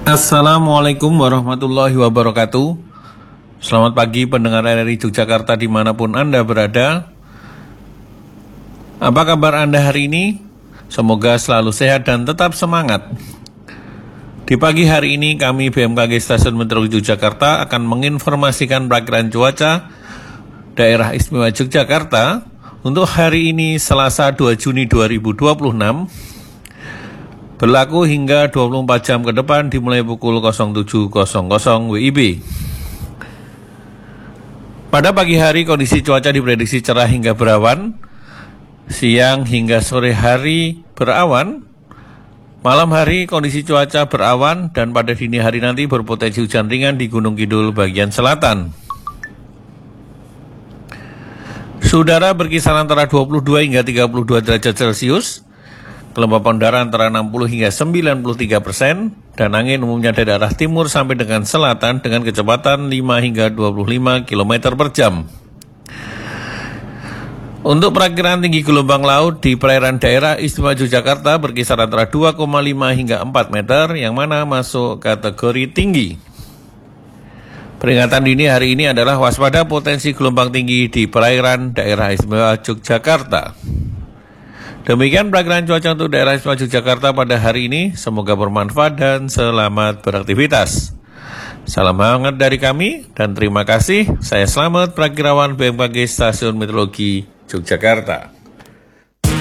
Assalamualaikum warahmatullahi wabarakatuh. Selamat pagi pendengar RRI Yogyakarta dimanapun Anda berada. Apa kabar Anda hari ini? Semoga selalu sehat dan tetap semangat. Di pagi hari ini kami BMKG Stasiun Meteorologi Yogyakarta akan menginformasikan perakiran cuaca daerah istimewa Yogyakarta untuk hari ini Selasa 2 Juni 2026 berlaku hingga 24 jam ke depan dimulai pukul 07.00 WIB. Pada pagi hari kondisi cuaca diprediksi cerah hingga berawan, siang hingga sore hari berawan, malam hari kondisi cuaca berawan dan pada dini hari nanti berpotensi hujan ringan di Gunung Kidul bagian selatan. Udara berkisar antara 22 hingga 32 derajat Celcius. Kelembapan udara antara 60 hingga 93%, dan angin umumnya dari arah timur sampai dengan selatan dengan kecepatan 5 hingga 25 km per jam. Untuk perakiran tinggi gelombang laut di perairan daerah istimewa Yogyakarta berkisar antara 2,5 hingga 4 meter, yang mana masuk kategori tinggi. Peringatan dini hari ini adalah waspada potensi gelombang tinggi di perairan daerah istimewa Yogyakarta. Demikian perakiran cuaca untuk daerah istimewa Yogyakarta pada hari ini. Semoga bermanfaat dan selamat beraktivitas. Salam hangat dari kami dan terima kasih. Saya Slamet, Prakirawan BMKG Stasiun Meteorologi Yogyakarta.